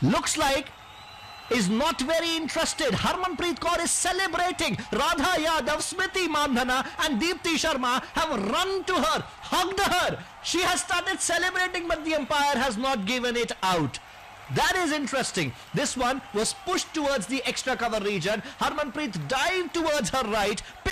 looks like is not very interested. Harmanpreet Kaur is celebrating. Radha Yadav, Smriti Mandhana and Deepti Sharma have run to her, hugged her. She has started celebrating, but the umpire has not given it out. That is interesting. This one was pushed towards the extra cover region. Harmanpreet dived towards her right,